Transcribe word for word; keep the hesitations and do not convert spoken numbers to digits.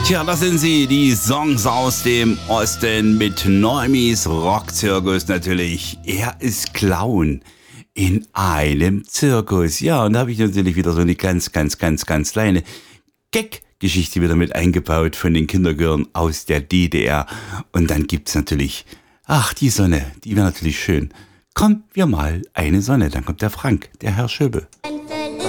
Tja, das sind sie, die Songs aus dem Osten mit Neumis Rockzirkus natürlich. Er ist Clown in einem Zirkus. Ja, und da habe ich natürlich wieder so eine ganz, ganz, ganz, ganz kleine Gag-Geschichte wieder mit eingebaut von den Kinderchören aus der D D R. Und dann gibt's natürlich, ach, die Sonne, die wäre natürlich schön. Komm, wir mal eine Sonne. Dann kommt der Frank, der Herr Schöbe.